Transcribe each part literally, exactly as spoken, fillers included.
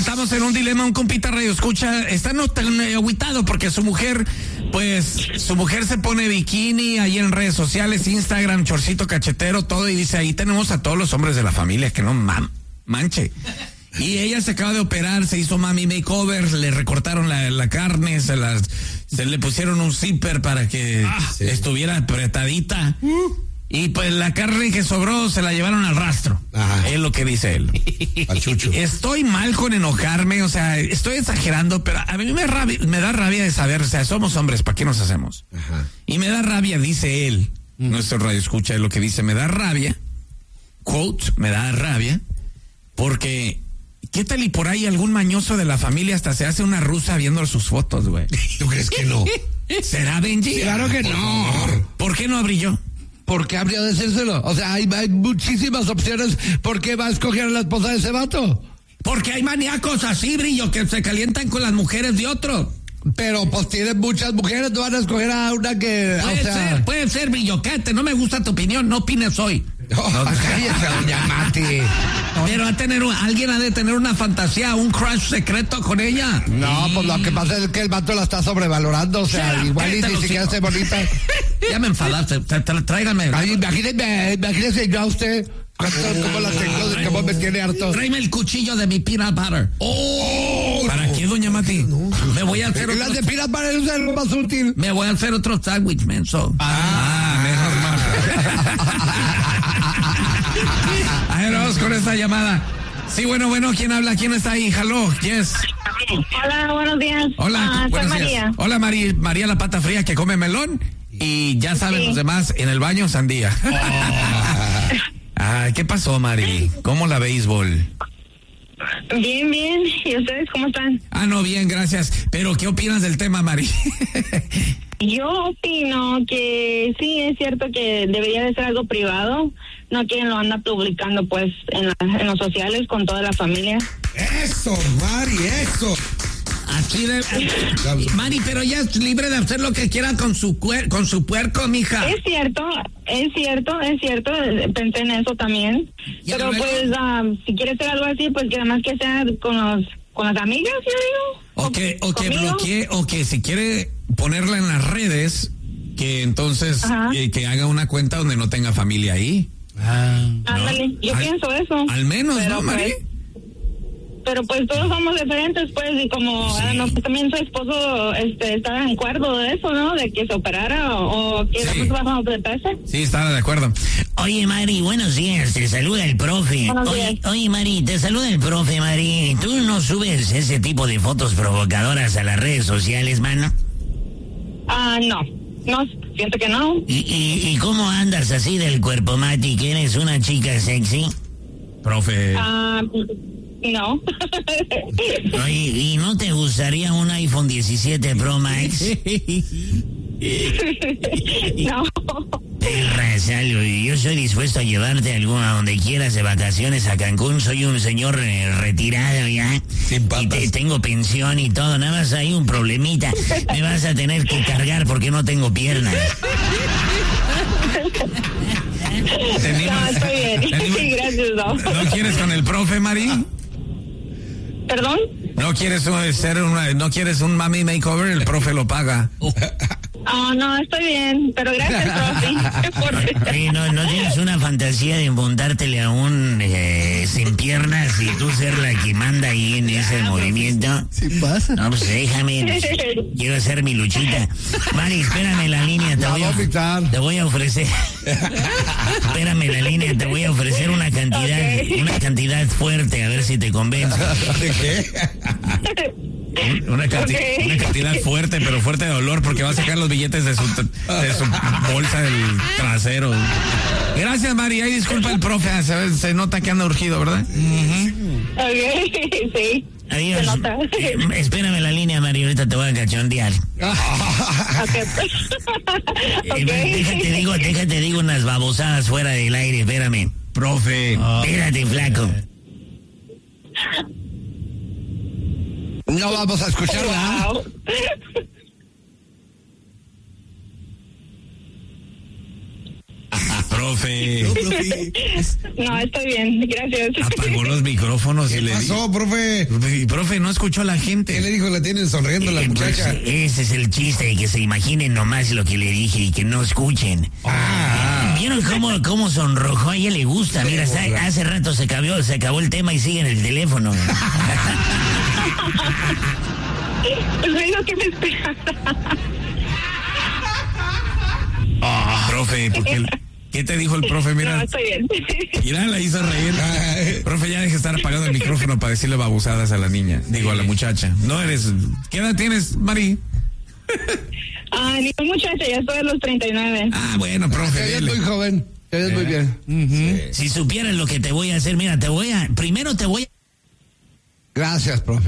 estamos en un dilema, un compita radio escucha, está no tan agüitado porque su mujer, pues, su mujer se pone bikini ahí en redes sociales, Instagram, chorcito cachetero, todo, y dice, ahí tenemos a todos los hombres de la familia, que no man, manche. Y ella se acaba de operar, se hizo mami makeover, le recortaron la, la carne, se las, se le pusieron un zipper para que ah, sí. estuviera apretadita. Uh. Y pues la carne que sobró se la llevaron al rastro. Ajá. Es lo que dice él. Pachucho. Estoy mal con enojarme, o sea, estoy exagerando, pero a mí me, rabia, me da rabia de saber, o sea, somos hombres, ¿para qué nos hacemos? Ajá. Y me da rabia, dice él, mm. nuestro radio escucha es lo que dice, me da rabia, quote, me da rabia, porque ¿qué tal y por ahí algún mañoso de la familia hasta se hace una rusa viendo sus fotos, güey? ¿Tú crees que no? ¿Será, Benji? Claro que por no. Favor. ¿Por qué no abrí yo? ¿Por qué habría de decírselo? O sea, hay, hay muchísimas opciones. ¿Por qué va a escoger a la esposa de ese vato? Porque hay maníacos así, Brillo, que se calientan con las mujeres de otro. Pero pues tienen muchas mujeres, no van a escoger a una que... Puede o sea... ser, puede ser, Brillo, cállate, no me gusta tu opinión, no opines hoy. Oh, no, cállate, doña Mati. Pero a tener un, alguien ha de tener una fantasía, un crush secreto con ella. No, pues lo que pasa es que el vato la está sobrevalorando, o sea, Será, igual y ni siquiera hace bonita. Ya me enfadaste, tráigame. Ay, imagínese, imagínese yo a usted. ¿Cómo, cómo la tengo? ¿Cómo me tiene harto? Tráeme el cuchillo de mi peanut butter. Oh, ¿Para qué, doña Mati? No, no. Me voy a hacer otro... Las de peanut butter es lo más útil. Me voy a hacer otro sándwich, menso. Ah, ah mejor más. A ver, vamos con esta llamada. Sí, bueno, bueno, ¿quién habla? ¿Quién está ahí? Hello, yes. Hola, buenos días. Hola, uh, buenos soy días. María. Hola, María, María la pata fría que come melón y ya saben sí. los demás, en el baño sandía. Oh. Ay, ¿qué pasó, Mari? ¿Cómo la béisbol? Bien, bien. ¿Y ustedes cómo están? Ah, no, bien, gracias. Pero, ¿qué opinas del tema, Mari? Yo opino que sí, es cierto que debería de ser algo privado. No quien lo anda publicando, pues, en, la, en los sociales con toda la familia. ¡Eso, Mari, eso! Aquí de... Mari, pero ella es libre de hacer lo que quiera con su cuer... con su puerco, mija. Es cierto, es cierto, es cierto. Pensé en eso también. Pero pues, um, si quiere hacer algo así, pues que además que sea con los con las amigas, yo digo. O que, o que bloquee, o que si quiere ponerla en las redes, que entonces eh, que haga una cuenta donde no tenga familia ahí. Ah, ándale, ¿no? Yo al, pienso eso. Al menos, pero, ¿no, Mari? Pues, pero pues todos somos diferentes, pues, y como sí. ah, no, pues, también su esposo este, estaba en acuerdo de eso, ¿no? De que se operara o, o que sí. pues, bajamos de peso. Sí, estaba de acuerdo. Oye, Mari, buenos días, te saluda el profe. Oye, oye, Mari, te saluda el profe, Mari. ¿Tú no subes ese tipo de fotos provocadoras a las redes sociales, mano? Ah, uh, no. No, siento que no. ¿Y, y, ¿Y cómo andas así del cuerpo, Mati? ¿Que eres una chica sexy? Profe. Ah... Uh, No. Oye, ¿y no te gustaría un iPhone diecisiete Pro Max? No. Perra, salvo, yo soy dispuesto a llevarte a alguna donde quieras de vacaciones a Cancún. Soy un señor eh, retirado ya. Y te, tengo pensión y todo. Nada más hay un problemita. Me vas a tener que cargar porque no tengo piernas. Tenimos, no, estoy bien. Tenimos, gracias, no. ¿No quieres con el profe, Mari? ¿Perdón? ¿No quieres ser una, no quieres un mami makeover? El profe lo paga. Oh, no, estoy bien, pero gracias, profe. Oye, ¿no, ¿no tienes una fantasía de montártele a un eh, sin piernas y tú ser la que manda ahí en ese ah, movimiento? Sí pasa. No, pues déjame. Quiero hacer mi luchita. Mari, espérame en la línea. Te voy a, te voy a ofrecer. Espérame en la línea. Te voy a ofrecer una cantidad, okay. una cantidad fuerte, a ver si te convence. ¿De qué? Una, canti okay. una cantidad fuerte, pero fuerte de dolor, porque va a sacar los billetes de su, de su bolsa del trasero. Gracias, Mari. Ay, disculpa el profe, se, se nota que anda urgido, ¿verdad? Uh-huh. Ok, sí. Adiós. Eh, espérame en la línea, Mari, ahorita te voy a cachondear. Okay. Okay. Eh, déjate, digo, déjate, digo unas babosadas fuera del aire, espérame. Profe. Oh. Espérate, flaco. No vamos a escucharla. Wow. profe. No, profe. No, estoy bien, gracias. Apagó los micrófonos ¿Qué y le pasó, profe? Y profe, no escuchó a la gente. ¿Qué le dijo? La tienen sonriendo la muchacha. Pues, ese es el chiste, que se imaginen nomás lo que le dije y que no escuchen. Ah. ¿Vieron cómo, cómo sonrojó? A ella le gusta. Mira, hasta hace rato se acabó, se acabó el tema y sigue en el teléfono. Pues me dijo que me esperara. Oh, profe, ¿por qué, ¿qué te dijo el profe? Mira, No, estoy bien. mira, la hizo reír. Ay, profe, ya deja de estar apagando el micrófono para decirle babosadas a la niña. Digo, a la muchacha. No eres... ¿Qué edad tienes, Mari? Ah, ni muchacha, ya estoy a los treinta y nueve. Ah, bueno, profe. Ella es dile. muy joven. Ella es muy bien. Uh-huh. Si supieran lo que te voy a hacer, mira, te voy a... Primero te voy a... Gracias, profe.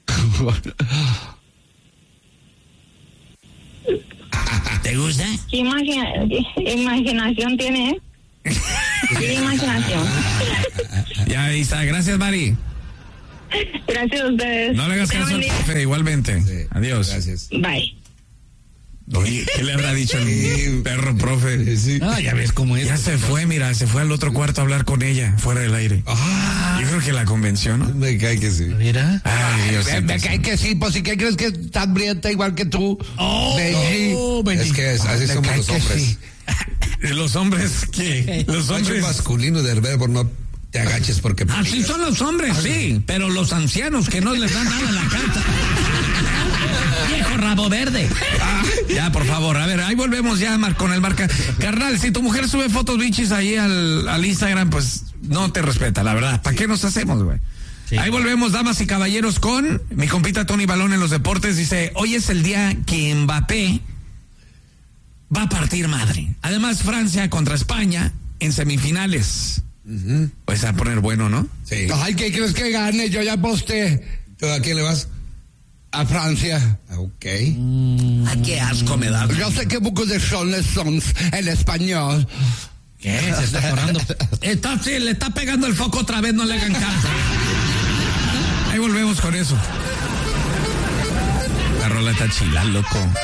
¿Te gusta? ¿Qué imagina, qué imaginación tiene, eh? ¿Qué imaginación? Ya, ahí está. Gracias, Mari. Gracias a ustedes. No le hagas caso al profe, igualmente. Sí, Adiós. Gracias. Bye. Oye, ¿qué le habrá dicho el perro, profe? Sí. Ah, ya ves cómo es. Ya se fue, mira, se fue al otro cuarto a hablar con ella, fuera del aire. Ah, Yo creo que la convenció, ¿no? me cae que sí. Mira. Ay, Dios Me, me cae que sí, pues si qué crees que está hambrienta igual que tú. Oh, Benji. oh, Benji. Es que es- así Me somos cae los que hombres. sí. Los hombres, ¿qué? Los Macho hombres. masculino del verbo, no te agaches porque... Así son los hombres, sí, pero los ancianos que no les dan nada en la carta. Viejo rabo verde. Ah, ya, por favor, a ver, ahí volvemos ya Mar, con el marca. Carnal, si tu mujer sube fotos bichis ahí al, al Instagram, pues no te respeta, la verdad. ¿Para qué nos hacemos, güey? Sí. Ahí volvemos, damas y caballeros, con mi compita Tony Balón en los deportes. Dice, hoy es el día que Mbappé va a partir madre. Además, Francia contra España en semifinales. Uh-huh. Pues a poner bueno, ¿no? Sí. Ay, ¿qué crees que gane? Yo ya aposté. ¿Tú a quién le vas? A Francia. Ok. Mm. Ay, qué asco me da. Yo sé que beaucoup de son sons en español. ¿Qué? Se está atorando. Está, sí, le está pegando el foco otra vez, no le hagan caso. Ahí volvemos con eso. La rola está chila, loco.